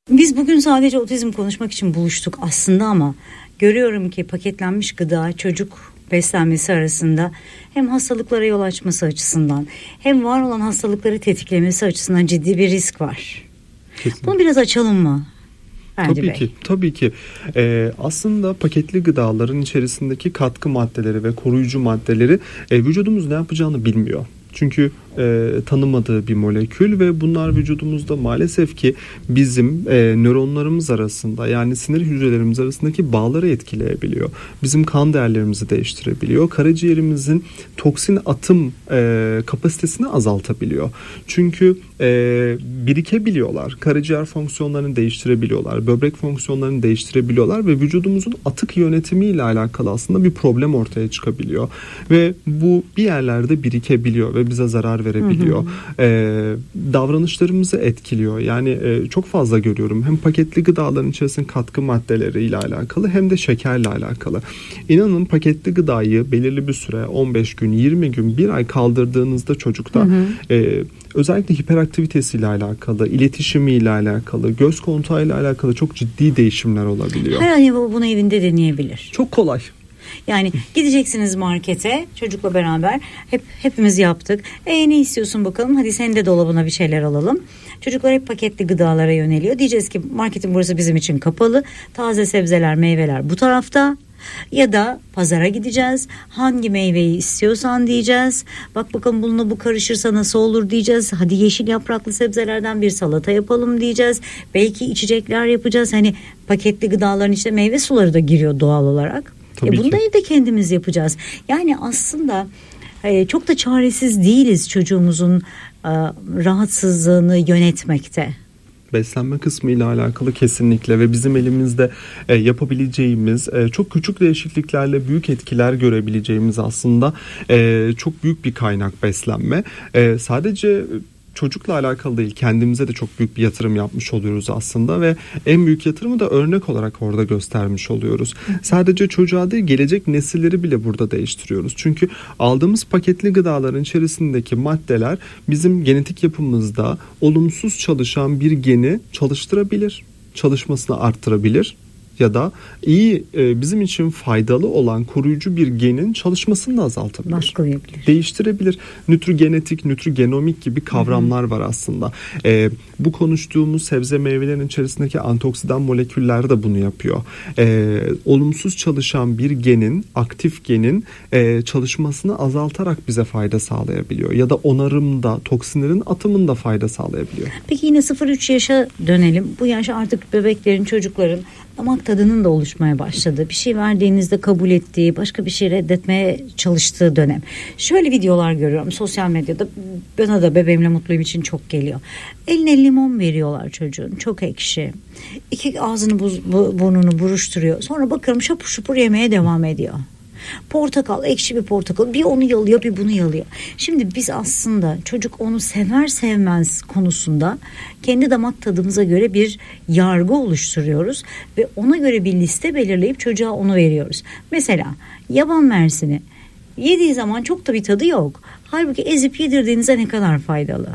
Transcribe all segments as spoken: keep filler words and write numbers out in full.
Biz bugün sadece otizm konuşmak için buluştuk aslında ama görüyorum ki paketlenmiş gıda çocuk beslenmesi arasında hem hastalıklara yol açması açısından hem var olan hastalıkları tetiklemesi açısından ciddi bir risk var. Kesinlikle. Bunu biraz açalım mı? Tabii Bey. ki, tabii ki. Ee, aslında paketli gıdaların içerisindeki katkı maddeleri ve koruyucu maddeleri e, vücudumuz ne yapacağını bilmiyor. Çünkü e, tanımadığı bir molekül ve bunlar vücudumuzda maalesef ki bizim e, nöronlarımız arasında, yani sinir hücrelerimiz arasındaki bağları etkileyebiliyor. Bizim kan değerlerimizi değiştirebiliyor. Karaciğerimizin toksin atım e, kapasitesini azaltabiliyor. Çünkü e, birikebiliyorlar. Karaciğer fonksiyonlarını değiştirebiliyorlar. Böbrek fonksiyonlarını değiştirebiliyorlar ve vücudumuzun atık yönetimiyle alakalı aslında bir problem ortaya çıkabiliyor. Ve bu bir yerlerde birikebiliyor ve bize zarar verebiliyor. Hı hı. Ee, davranışlarımızı etkiliyor. Yani e, çok fazla görüyorum. Hem paketli gıdaların içerisinde katkı maddeleriyle alakalı hem de şekerle alakalı. İnanın paketli gıdayı belirli bir süre on beş gün, yirmi gün, bir ay kaldırdığınızda çocukta hı hı. E, özellikle hiperaktivitesiyle alakalı, iletişimiyle alakalı, göz kontağıyla alakalı çok ciddi değişimler olabiliyor. Her anne baba bunu evinde deneyebilir. Çok kolay. Yani gideceksiniz markete çocukla beraber, hep hepimiz yaptık. E ne istiyorsun bakalım, hadi senin de dolabına bir şeyler alalım. Çocuklar hep paketli gıdalara yöneliyor. Diyeceğiz ki marketin burası bizim için kapalı. Taze sebzeler, meyveler bu tarafta. Ya da pazara gideceğiz. Hangi meyveyi istiyorsan diyeceğiz. Bak bakalım bununla bu karışırsa nasıl olur diyeceğiz. Hadi yeşil yapraklı sebzelerden bir salata yapalım diyeceğiz. Belki içecekler yapacağız. Hani paketli gıdaların içine meyve suları da giriyor doğal olarak. E bunu da evde kendimiz yapacağız. Yani aslında e, çok da çaresiz değiliz çocuğumuzun e, rahatsızlığını yönetmekte. Beslenme kısmı ile alakalı kesinlikle ve bizim elimizde e, yapabileceğimiz e, çok küçük değişikliklerle büyük etkiler görebileceğimiz aslında e, çok büyük bir kaynak beslenme. E, sadece çocukla alakalı değil, kendimize de çok büyük bir yatırım yapmış oluyoruz aslında ve en büyük yatırımı da örnek olarak orada göstermiş oluyoruz. Hı. Sadece çocuğa değil, gelecek nesilleri bile burada değiştiriyoruz. Çünkü aldığımız paketli gıdaların içerisindeki maddeler bizim genetik yapımızda olumsuz çalışan bir geni çalıştırabilir, çalışmasını arttırabilir. Ya da iyi e, bizim için faydalı olan koruyucu bir genin çalışmasını da azaltabilir. Değiştirebilir. Nütrogenetik, nütrogenomik gibi kavramlar var aslında. E, bu konuştuğumuz sebze meyvelerin içerisindeki antioksidan moleküller de bunu yapıyor. E, olumsuz çalışan bir genin, aktif genin e, çalışmasını azaltarak bize fayda sağlayabiliyor. Ya da onarımda, toksinlerin atımında fayda sağlayabiliyor. Peki yine sıfır üç yaşa dönelim. Bu yaş artık bebeklerin, çocukların damak tadının da oluşmaya başladığı, bir şey verdiğinizde kabul ettiği, başka bir şey reddetmeye çalıştığı dönem. Şöyle videolar görüyorum sosyal medyada, bana da bebeğimle mutluyum için çok geliyor. Eline limon veriyorlar çocuğun, çok ekşi. İki ağzını buz, bu, burnunu buruşturuyor. Sonra bakıyorum şapur şupur yemeye devam ediyor. Portakal, ekşi bir portakal, bir onu yalıyor bir bunu yalıyor. Şimdi biz aslında çocuk onu sever sevmez konusunda kendi damak tadımıza göre bir yargı oluşturuyoruz ve ona göre bir liste belirleyip çocuğa onu veriyoruz. Mesela yaban mersini yediği zaman çok da bir tadı yok. Halbuki ezip yedirdiğinizde ne kadar faydalı.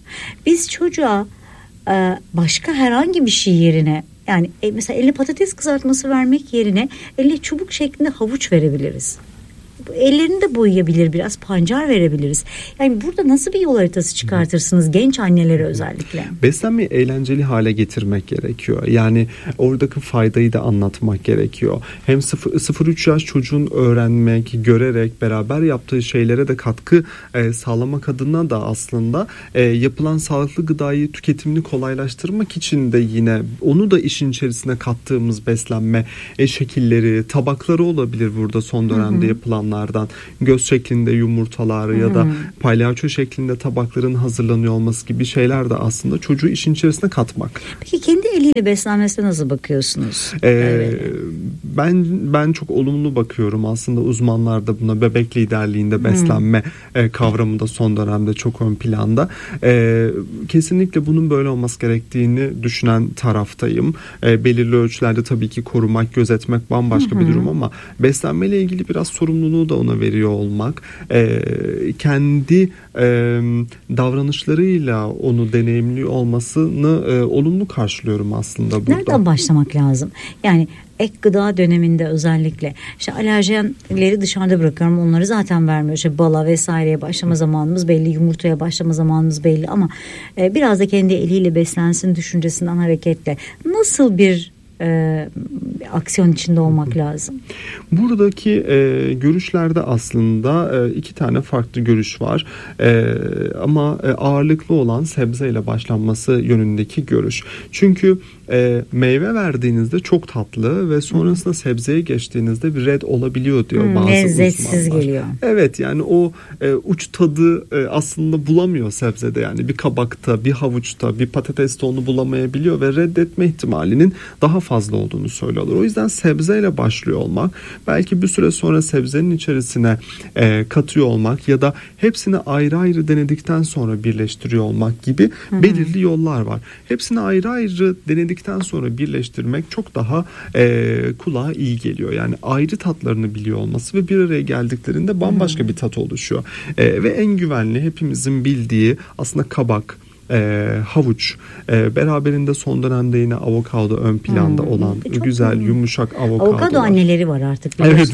Biz çocuğa başka herhangi bir şey yerine, yani mesela eline patates kızartması vermek yerine eline çubuk şeklinde havuç verebiliriz. Ellerini de boyayabilir, biraz pancar verebiliriz. Yani burada nasıl bir yol haritası çıkartırsınız genç annelere özellikle? Beslenmeyi eğlenceli hale getirmek gerekiyor. Yani oradaki faydayı da anlatmak gerekiyor. Hem sıfır üç yaş çocuğun öğrenmek, görerek, beraber yaptığı şeylere de katkı e, sağlamak adına da aslında e, yapılan sağlıklı gıdayı tüketimini kolaylaştırmak için de yine onu da işin içerisine kattığımız beslenme e, şekilleri, tabakları olabilir burada son dönemde hı hı. yapılan göz şeklinde yumurtalar ya da palyaço şeklinde tabakların hazırlanıyor olması gibi şeyler de aslında çocuğu işin içerisine katmak. Peki kendi eliyle beslenmesine nasıl bakıyorsunuz? Ee, evet. Ben ben çok olumlu bakıyorum aslında. Uzmanlar da buna bebek liderliğinde beslenme hmm. kavramı da son dönemde çok ön planda. Ee, kesinlikle bunun böyle olması gerektiğini düşünen taraftayım. Ee, belirli ölçülerde tabii ki korumak, gözetmek bambaşka hmm. bir durum ama beslenmeyle ilgili biraz sorumluluğu da ona veriyor olmak, e, kendi e, davranışlarıyla onu deneyimliyor olmasını e, olumlu karşılıyorum aslında burada. Nereden başlamak lazım? Yani ek gıda döneminde özellikle işte alerjenleri dışarıda bırakıyorum, onları zaten vermiyor. İşte bala vesaireye başlama zamanımız belli, yumurtaya başlama zamanımız belli ama e, biraz da kendi eliyle beslensin düşüncesinden hareketle nasıl bir e, aksiyon içinde olmak lazım? Buradaki e, görüşlerde aslında e, iki tane farklı görüş var. E, ama e, ağırlıklı olan sebzeyle başlanması yönündeki görüş. Çünkü e, meyve verdiğinizde çok tatlı ve sonrasında sebzeye geçtiğinizde bir red olabiliyor diyor hmm, bazı lezzetsiz uzmanlar. Geliyor. Evet, yani o e, uç tadı e, aslında bulamıyor sebzede, yani bir kabakta, bir havuçta, bir patateste onu bulamayabiliyor ve reddetme ihtimalinin daha fazla olduğunu söylüyorlar. O yüzden sebzeyle başlıyor olmak, belki bir süre sonra sebzenin içerisine e, katıyor olmak ya da hepsini ayrı ayrı denedikten sonra birleştiriyor olmak gibi Hı-hı. belirli yollar var. Hepsini ayrı ayrı denedikten sonra birleştirmek çok daha e, kulağa iyi geliyor. Yani ayrı tatlarını biliyor olması ve bir araya geldiklerinde bambaşka Hı-hı. bir tat oluşuyor. E, ve en güvenli, hepimizin bildiği aslında kabak, E, havuç, e, beraberinde son dönemde yine avokado ön planda hmm, olan güzel iyi. Yumuşak avokadolar. Avokado anneleri var artık. Evet.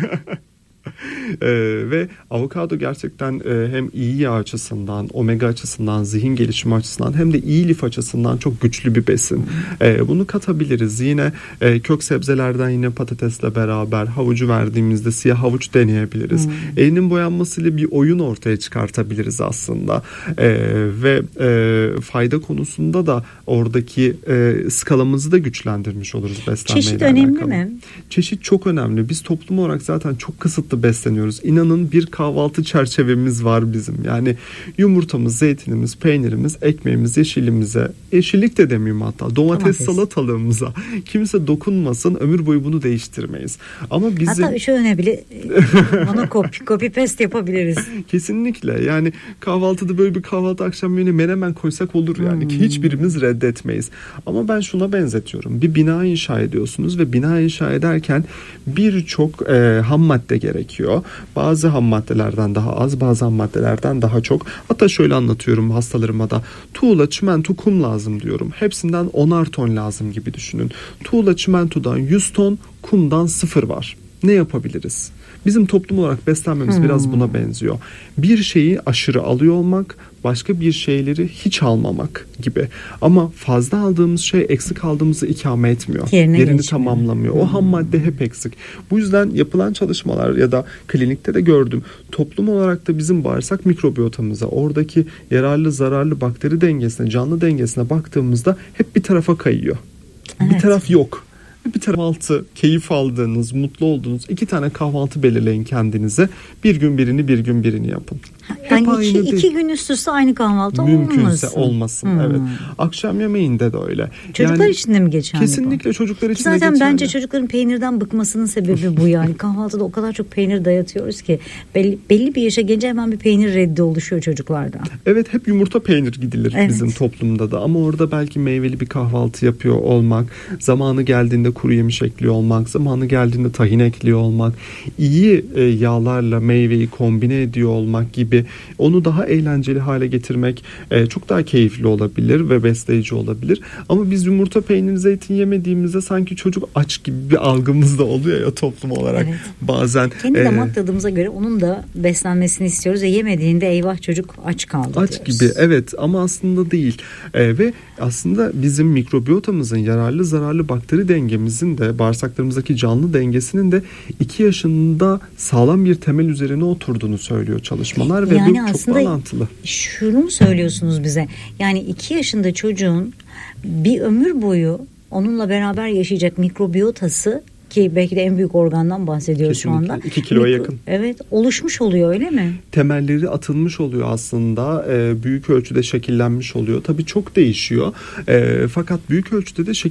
Ee, ve avokado gerçekten e, hem iyi yağ açısından, omega açısından, zihin gelişimi açısından hem de iyi lif açısından çok güçlü bir besin. Ee, bunu katabiliriz. Yine e, kök sebzelerden yine patatesle beraber havucu verdiğimizde siyah havuç deneyebiliriz. Hmm. Elinin boyanmasıyla bir oyun ortaya çıkartabiliriz aslında. Ee, ve e, fayda konusunda da oradaki e, skalamızı da güçlendirmiş oluruz beslenmeyle Çeşit alakalı. önemli mi? Çeşit çok önemli. Biz toplum olarak zaten çok kısıtlı besleniyoruz. İnanın bir kahvaltı çerçevemiz var bizim. Yani yumurtamız, zeytinimiz, peynirimiz, ekmeğimiz, yeşilimize, yeşillik de demeyeyim hatta, domates, domates. salatalığımıza kimse dokunmasın, ömür boyu bunu değiştirmeyiz. Ama bizim... Hatta şöyle bile ona copy, copy paste yapabiliriz. Kesinlikle. Yani kahvaltıda böyle bir kahvaltı akşam menü menemen koysak olur yani. Hmm. Hiçbirimiz reddetmeyiz. Ama ben şuna benzetiyorum. Bir bina inşa ediyorsunuz ve bina inşa ederken birçok e, ham madde gerekiyor. Bazı ham maddelerden daha az, bazı ham maddelerden daha çok. Hatta şöyle anlatıyorum hastalarıma da. Tuğla, çimento, kum lazım diyorum. Hepsinden onar ton lazım gibi düşünün. Tuğla, çimentodan yüz ton, kumdan sıfır var. Ne yapabiliriz? Bizim toplum olarak beslenmemiz hmm. biraz buna benziyor. Bir şeyi aşırı alıyor olmak, başka bir şeyleri hiç almamak gibi. Ama fazla aldığımız şey eksik aldığımızı ikame etmiyor. Yerine Yerini geçmiyor. Tamamlamıyor. Hmm. O ham madde hep eksik. Bu yüzden yapılan çalışmalar ya da klinikte de gördüm. Toplum olarak da bizim bağırsak mikrobiyotamıza, oradaki yararlı zararlı bakteri dengesine, canlı dengesine baktığımızda hep bir tarafa kayıyor. Evet. Bir taraf yok. Bir kahvaltı, keyif aldığınız, mutlu olduğunuz iki tane kahvaltı belirleyin kendinize. Bir gün birini, bir gün birini yapın. Yani iki, iki gün üst üste aynı kahvaltı mümkünse olmasın. olmasın. Hmm. Evet. Akşam yemeğinde de öyle. Çocuklar yani, için de mi geçerli? Kesinlikle bu? Çocuklar için zaten de geçerli. Bence çocukların peynirden bıkmasının sebebi bu yani. Kahvaltıda o kadar çok peynir dayatıyoruz ki belli, belli bir yaşa gelince hemen bir peynir reddi oluşuyor çocuklarda. Evet, hep yumurta peynir gidilir evet. bizim toplumda da. Ama orada belki meyveli bir kahvaltı yapıyor olmak, zamanı geldiğinde kuru yemiş ekliyor olmak, zamanı geldiğinde tahin ekliyor olmak, iyi e, yağlarla meyveyi kombine ediyor olmak gibi onu daha eğlenceli hale getirmek e, çok daha keyifli olabilir ve besleyici olabilir. Ama biz yumurta, peynir, zeytin yemediğimizde sanki çocuk aç gibi bir algımız da oluyor ya toplum olarak. Evet. Bazen kendi e, damak tadımıza göre onun da beslenmesini istiyoruz ve yemediğinde eyvah çocuk aç kaldı aç diyoruz. gibi evet, ama aslında değil. E, ve aslında bizim mikrobiyotamızın, yararlı zararlı bakteri dengemizin de, bağırsaklarımızdaki canlı dengesinin de iki yaşında sağlam bir temel üzerine oturduğunu söylüyor çalışmalar ve yani bu çok bağlantılı. Şunu mu söylüyorsunuz bize? Yani iki yaşında çocuğun bir ömür boyu onunla beraber yaşayacak mikrobiyotası, ki belki de en büyük organdan bahsediyoruz kesinlikle. Şu anda. iki kiloya yakın. Evet, oluşmuş oluyor öyle mi? Temelleri atılmış oluyor aslında. E, büyük ölçüde şekillenmiş oluyor. Tabii çok değişiyor. E, fakat büyük ölçüde de şekillenmiş